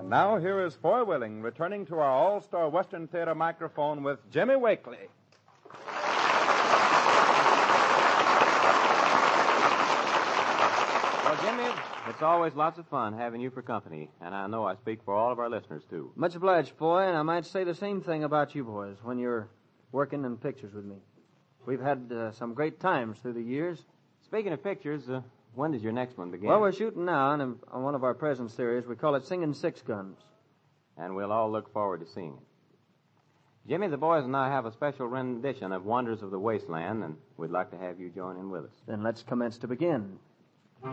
Now here is Foy Willing returning to our All-Star Western Theater microphone with Jimmy Wakely. Well, Jimmy, it's always lots of fun having you for company, and I know I speak for all of our listeners, too. Much obliged, Foy, and I might say the same thing about you boys when you're working in pictures with me. We've had some great times through the years. Speaking of pictures, when does your next one begin? Well, we're shooting now on one of our present series. We call it Singing Six Guns. And we'll all look forward to seeing it. Jimmy, the boys and I have a special rendition of Wonders of the Wasteland, and we'd like to have you join in with us. Then let's commence to begin.